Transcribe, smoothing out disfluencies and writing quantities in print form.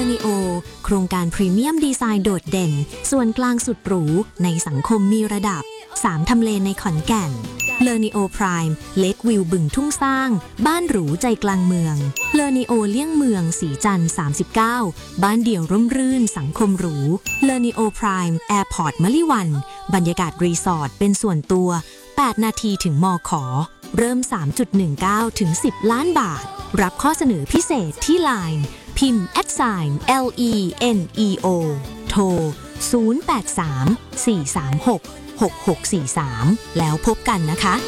นิโอโครงการพรีเมียมดีไซน์โดดเด่นส่วนกลางสุดหรูในสังคมมีระดับ3ทำเลในขอนแก่นเลอนิโอไพร์มเล็กวิวบึงทุ่งสร้างบ้านหรูใจกลางเมืองเลอนิโอเลี่ยงเมืองสีจันทร์39บ้านเดี่ยวร่มรื่นสังคมหรูเลอนิโอไพร์มแอร์พอร์ตมะลิวันบรรยากาศรีสอร์ทเป็นส่วนตัว8นาทีถึงมข.เริ่ม 3.19 ถึง 10 ล้านบาทรับข้อเสนอพิเศษที่ LINE พิมพ์ @LENEO โทร 083 436 6643 แล้วพบกันนะคะ